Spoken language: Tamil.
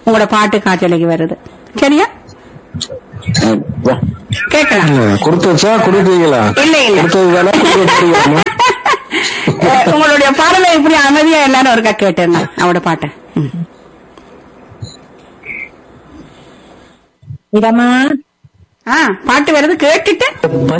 உங்களோட பாட்டு காற்றலைக்கு வருது. சரியா? கேட்கலாம். கொடுத்தா கொடுத்தீங்களா? இல்ல இல்ல, உங்களுடைய பாடலை எப்படி அமைதியா எல்லாரும் ஒருக்கா கேட்டேன் அவட பாட்டை. இடமா பாட்டு வருது கேட்டுட்டு